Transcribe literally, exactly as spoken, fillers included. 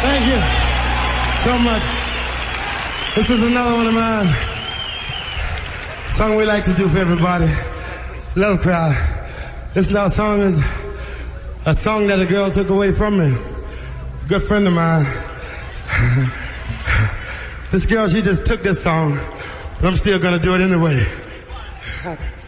Thank you so much. This is another one of mine. Song we like to do for everybody. Love Cry. This now song is a song that a girl took away from me. A good friend of mine. This girl, she just took this song, but I'm still gonna do it anyway.